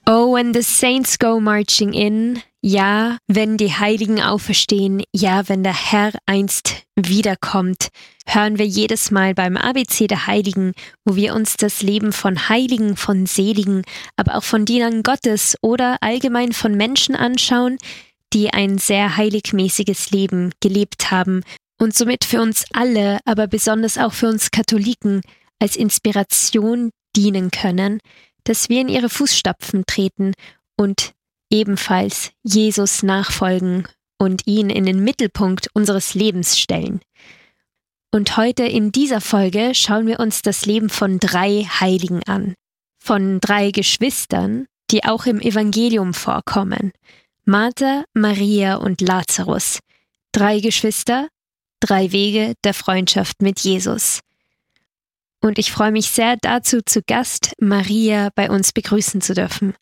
Oh, when the saints go marching in, ja, wenn die Heiligen auferstehen, ja, wenn der Herr einst wiederkommt, hören wir jedes Mal beim ABC der Heiligen, wo wir uns das Leben von Heiligen, von Seligen, aber auch von Dienern Gottes oder allgemein von Menschen anschauen, die ein sehr heiligmäßiges Leben gelebt haben und somit für uns alle, aber besonders auch für uns Katholiken, als Inspiration dienen können, dass wir in ihre Fußstapfen treten und ebenfalls Jesus nachfolgen und ihn in den Mittelpunkt unseres Lebens stellen. Und heute in dieser Folge schauen wir uns das Leben von 3 Heiligen an, von 3 Geschwistern, die auch im Evangelium vorkommen. Martha, Maria und Lazarus. 3 Geschwister, 3 Wege der Freundschaft mit Jesus. Und ich freue mich sehr, dazu zu Gast Maria bei uns begrüßen zu dürfen.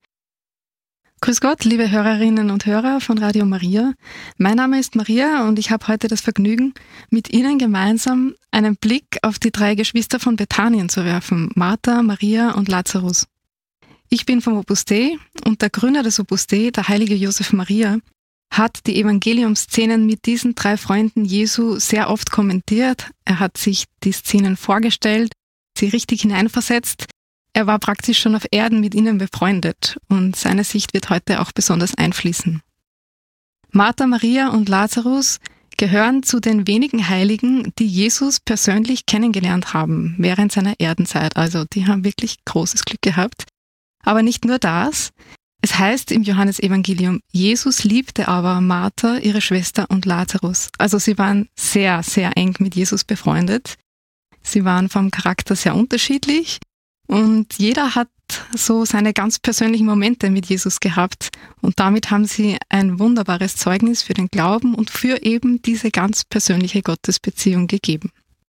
Grüß Gott, liebe Hörerinnen und Hörer von Radio Maria. Mein Name ist Maria und ich habe heute das Vergnügen, mit Ihnen gemeinsam einen Blick auf die 3 Geschwister von Bethanien zu werfen, Martha, Maria und Lazarus. Ich bin vom Opus Dei und der Gründer des Opus Dei, der heilige Josef Maria, hat die Evangeliumsszenen mit diesen 3 Freunden Jesu sehr oft kommentiert. Er hat sich die Szenen vorgestellt, sie richtig hineinversetzt. Er war praktisch schon auf Erden mit ihnen befreundet und seine Sicht wird heute auch besonders einfließen. Martha, Maria und Lazarus gehören zu den wenigen Heiligen, die Jesus persönlich kennengelernt haben während seiner Erdenzeit. Also die haben wirklich großes Glück gehabt. Aber nicht nur das. Es heißt im Johannesevangelium, Jesus liebte aber Martha, ihre Schwester und Lazarus. Also sie waren sehr, sehr eng mit Jesus befreundet. Sie waren vom Charakter sehr unterschiedlich und jeder hat so seine ganz persönlichen Momente mit Jesus gehabt. Und damit haben sie ein wunderbares Zeugnis für den Glauben und für eben diese ganz persönliche Gottesbeziehung gegeben.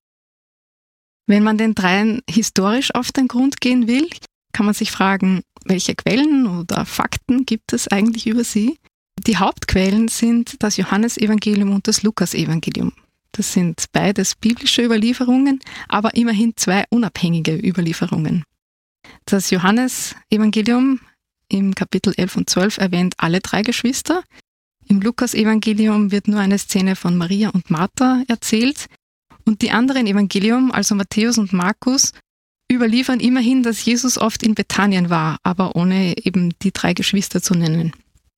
Wenn man den 3 historisch auf den Grund gehen will, kann man sich fragen, welche Quellen oder Fakten gibt es eigentlich über sie? Die Hauptquellen sind das Johannesevangelium und das Lukasevangelium. Das sind beides biblische Überlieferungen, aber immerhin 2 unabhängige Überlieferungen. Das Johannesevangelium im Kapitel 11 und 12 erwähnt alle 3 Geschwister. Im Lukasevangelium wird nur eine Szene von Maria und Martha erzählt. Und die anderen Evangelium, also Matthäus und Markus, überliefern immerhin, dass Jesus oft in Bethanien war, aber ohne eben die 3 Geschwister zu nennen.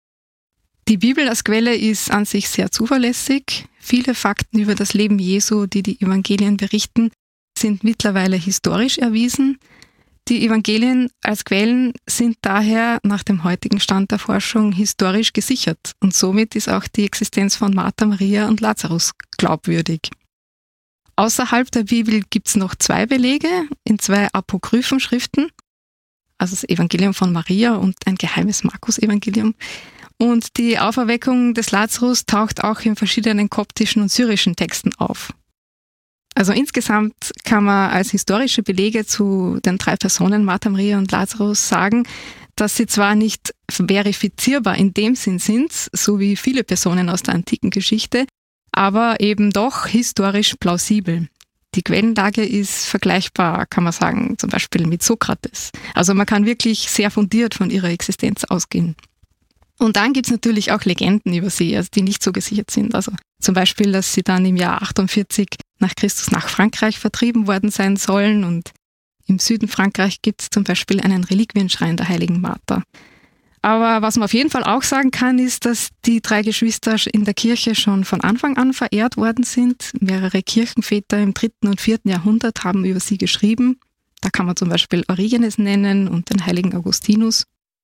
Die Bibel als Quelle ist an sich sehr zuverlässig. Viele Fakten über das Leben Jesu, die die Evangelien berichten, sind mittlerweile historisch erwiesen. Die Evangelien als Quellen sind daher nach dem heutigen Stand der Forschung historisch gesichert und somit ist auch die Existenz von Martha, Maria und Lazarus glaubwürdig. Außerhalb der Bibel gibt es noch 2 Belege in 2 apokryphen Schriften, also das Evangelium von Maria und ein geheimes Markus-Evangelium. Und die Auferweckung des Lazarus taucht auch in verschiedenen koptischen und syrischen Texten auf. Also insgesamt kann man als historische Belege zu den 3 Personen, Martha, Maria und Lazarus, sagen, dass sie zwar nicht verifizierbar in dem Sinn sind, so wie viele Personen aus der antiken Geschichte, aber eben doch historisch plausibel. Die Quellenlage ist vergleichbar, kann man sagen, zum Beispiel mit Sokrates. Also man kann wirklich sehr fundiert von ihrer Existenz ausgehen. Und dann gibt's natürlich auch Legenden über sie, also die nicht so gesichert sind. Also zum Beispiel, dass sie dann im Jahr 48 nach Christus nach Frankreich vertrieben worden sein sollen. Und im Süden Frankreich gibt's zum Beispiel einen Reliquienschrein der heiligen Martha. Aber was man auf jeden Fall auch sagen kann, ist, dass die 3 Geschwister in der Kirche schon von Anfang an verehrt worden sind. Mehrere Kirchenväter im 3. und 4. Jahrhundert haben über sie geschrieben. Da kann man zum Beispiel Origenes nennen und den heiligen Augustinus.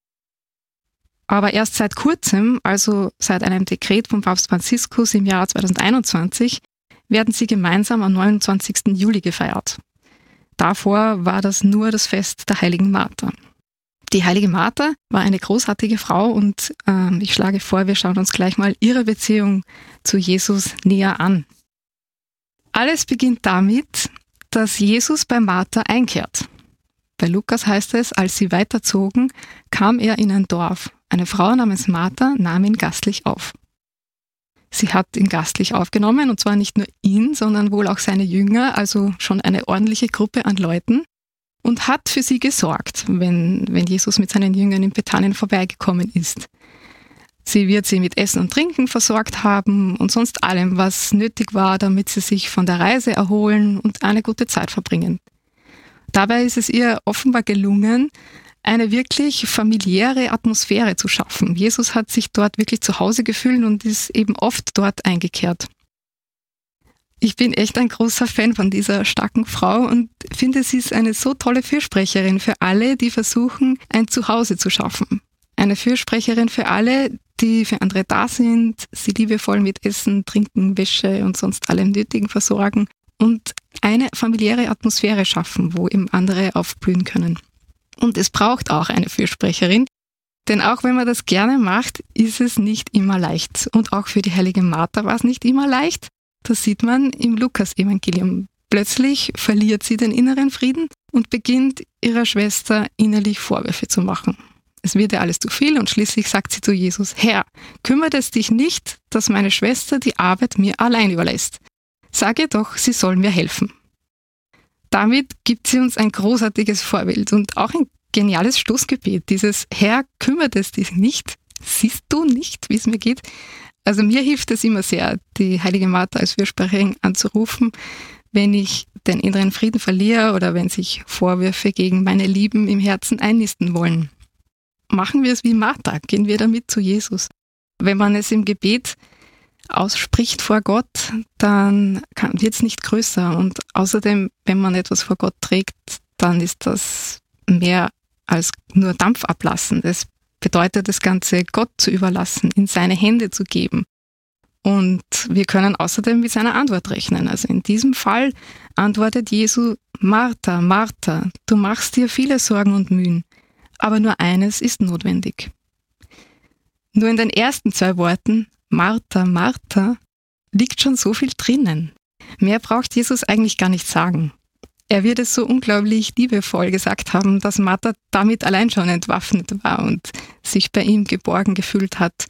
Aber erst seit kurzem, also seit einem Dekret von Papst Franziskus im Jahr 2021, werden sie gemeinsam am 29. Juli gefeiert. Davor war das nur das Fest der heiligen Martha. Die heilige Martha war eine großartige Frau und ich schlage vor, wir schauen uns gleich mal ihre Beziehung zu Jesus näher an. Alles beginnt damit, dass Jesus bei Martha einkehrt. Bei Lukas heißt es, als sie weiterzogen, kam er in ein Dorf. Eine Frau namens Martha nahm ihn gastlich auf. Sie hat ihn gastlich aufgenommen, und zwar nicht nur ihn, sondern wohl auch seine Jünger, also schon eine ordentliche Gruppe an Leuten. und hat für sie gesorgt, wenn Jesus mit seinen Jüngern in Bethanien vorbeigekommen ist. Sie wird sie mit Essen und Trinken versorgt haben und sonst allem, was nötig war, damit sie sich von der Reise erholen und eine gute Zeit verbringen. Dabei ist es ihr offenbar gelungen, eine wirklich familiäre Atmosphäre zu schaffen. Jesus hat sich dort wirklich zu Hause gefühlt und ist eben oft dort eingekehrt. Ich bin echt ein großer Fan von dieser starken Frau und finde, sie ist eine so tolle Fürsprecherin für alle, die versuchen, ein Zuhause zu schaffen. Eine Fürsprecherin für alle, die für andere da sind, sie liebevoll mit Essen, Trinken, Wäsche und sonst allem Nötigen versorgen und eine familiäre Atmosphäre schaffen, wo eben andere aufblühen können. Und es braucht auch eine Fürsprecherin, denn auch wenn man das gerne macht, ist es nicht immer leicht. Und auch für die heilige Martha war es nicht immer leicht. Das sieht man im Lukas-Evangelium. Plötzlich verliert sie den inneren Frieden und beginnt ihrer Schwester innerlich Vorwürfe zu machen. Es wird ihr alles zu viel und schließlich sagt sie zu Jesus: Herr, kümmert es dich nicht, dass meine Schwester die Arbeit mir allein überlässt. Sag ihr doch, sie soll mir helfen. Damit gibt sie uns ein großartiges Vorbild und auch ein geniales Stoßgebet. Dieses Herr, kümmert es dich nicht? Siehst du nicht, wie es mir geht? Also mir hilft es immer sehr, die heilige Martha als Fürsprecherin anzurufen, wenn ich den inneren Frieden verliere oder wenn sich Vorwürfe gegen meine Lieben im Herzen einnisten wollen. Machen wir es wie Martha, gehen wir damit zu Jesus. Wenn man es im Gebet ausspricht vor Gott, dann wird es nicht größer. Und außerdem, wenn man etwas vor Gott trägt, dann ist das mehr als nur Dampf ablassen. Das bedeutet, das Ganze Gott zu überlassen, in seine Hände zu geben. Und wir können außerdem mit seiner Antwort rechnen. Also in diesem Fall antwortet Jesu: Martha, Martha, du machst dir viele Sorgen und Mühen, aber nur eines ist notwendig. Nur in den ersten 2 Worten, Martha, Martha, liegt schon so viel drinnen. Mehr braucht Jesus eigentlich gar nicht sagen. Er wird es so unglaublich liebevoll gesagt haben, dass Martha damit allein schon entwaffnet war und sich bei ihm geborgen gefühlt hat.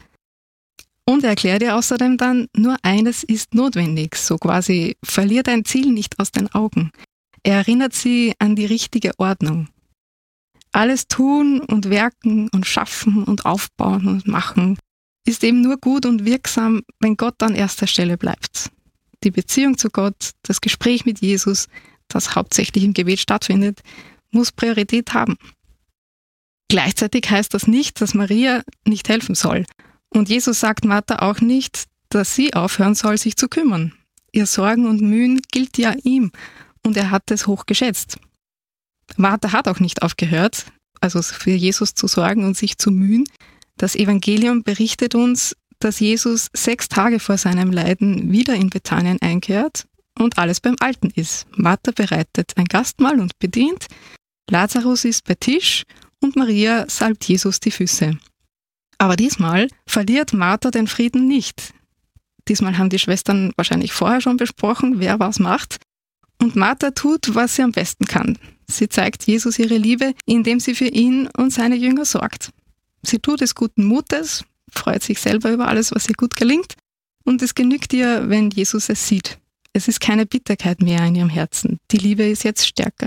Und er erklärt ihr außerdem dann, nur eines ist notwendig, so quasi, verlier dein Ziel nicht aus den Augen. Er erinnert sie an die richtige Ordnung. Alles tun und werken und schaffen und aufbauen und machen ist eben nur gut und wirksam, wenn Gott an erster Stelle bleibt. Die Beziehung zu Gott, das Gespräch mit Jesus, das hauptsächlich im Gebet stattfindet, muss Priorität haben. Gleichzeitig heißt das nicht, dass Maria nicht helfen soll. Und Jesus sagt Martha auch nicht, dass sie aufhören soll, sich zu kümmern. Ihr Sorgen und Mühen gilt ja ihm und er hat es hoch geschätzt. Martha hat auch nicht aufgehört, also für Jesus zu sorgen und sich zu mühen. Das Evangelium berichtet uns, dass Jesus 6 Tage vor seinem Leiden wieder in Bethanien einkehrt und alles beim Alten ist. Martha bereitet ein Gastmahl und bedient, Lazarus ist bei Tisch und Maria salbt Jesus die Füße. Aber diesmal verliert Martha den Frieden nicht. Diesmal haben die Schwestern wahrscheinlich vorher schon besprochen, wer was macht. Und Martha tut, was sie am besten kann. Sie zeigt Jesus ihre Liebe, indem sie für ihn und seine Jünger sorgt. Sie tut es guten Mutes, freut sich selber über alles, was ihr gut gelingt. Und es genügt ihr, wenn Jesus es sieht. Es ist keine Bitterkeit mehr in ihrem Herzen. Die Liebe ist jetzt stärker.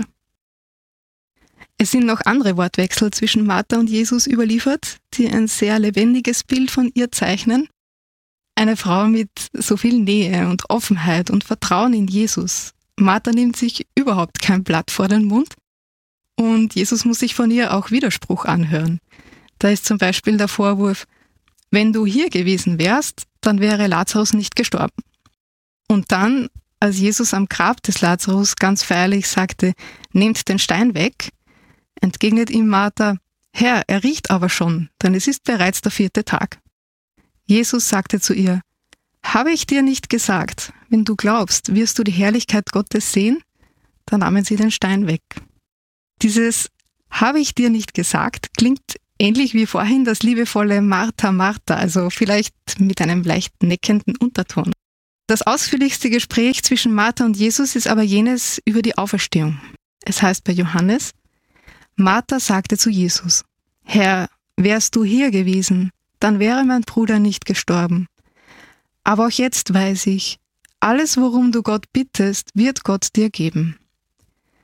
Es sind noch andere Wortwechsel zwischen Martha und Jesus überliefert, die ein sehr lebendiges Bild von ihr zeichnen. Eine Frau mit so viel Nähe und Offenheit und Vertrauen in Jesus. Martha nimmt sich überhaupt kein Blatt vor den Mund und Jesus muss sich von ihr auch Widerspruch anhören. Da ist zum Beispiel der Vorwurf: Wenn du hier gewesen wärst, dann wäre Lazarus nicht gestorben. Und dann, als Jesus am Grab des Lazarus ganz feierlich sagte: Nehmt den Stein weg, entgegnet ihm Martha: Herr, er riecht aber schon, denn es ist bereits der 4. Tag. Jesus sagte zu ihr: Habe ich dir nicht gesagt, wenn du glaubst, wirst du die Herrlichkeit Gottes sehen? Dann nahmen sie den Stein weg. Dieses Habe ich dir nicht gesagt klingt ähnlich wie vorhin das liebevolle Martha, Martha, also vielleicht mit einem leicht neckenden Unterton. Das ausführlichste Gespräch zwischen Martha und Jesus ist aber jenes über die Auferstehung. Es heißt bei Johannes: Martha sagte zu Jesus: Herr, wärst du hier gewesen, dann wäre mein Bruder nicht gestorben. Aber auch jetzt weiß ich, alles, worum du Gott bittest, wird Gott dir geben.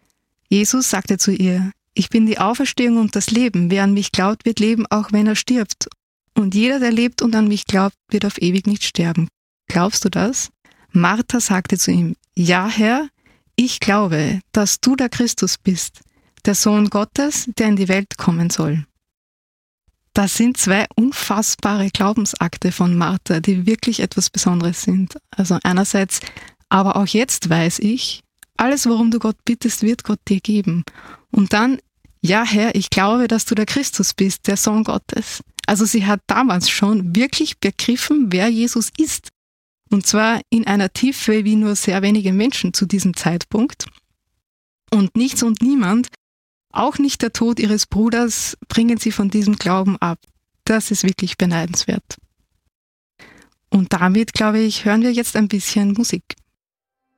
Jesus sagte zu ihr: Ich bin die Auferstehung und das Leben. Wer an mich glaubt, wird leben, auch wenn er stirbt. Und jeder, der lebt und an mich glaubt, wird auf ewig nicht sterben. Glaubst du das? Martha sagte zu ihm: Ja, Herr, ich glaube, dass du der Christus bist, der Sohn Gottes, der in die Welt kommen soll. Das sind zwei unfassbare Glaubensakte von Martha, die wirklich etwas Besonderes sind. Also einerseits, aber auch jetzt weiß ich, alles, worum du Gott bittest, wird Gott dir geben. Und dann: Ja, Herr, ich glaube, dass du der Christus bist, der Sohn Gottes. Also sie hat damals schon wirklich begriffen, wer Jesus ist. Und zwar in einer Tiefe wie nur sehr wenige Menschen zu diesem Zeitpunkt. Und nichts und niemand, auch nicht der Tod ihres Bruders, bringen sie von diesem Glauben ab. Das ist wirklich beneidenswert. Und damit, glaube ich, hören wir jetzt ein bisschen Musik.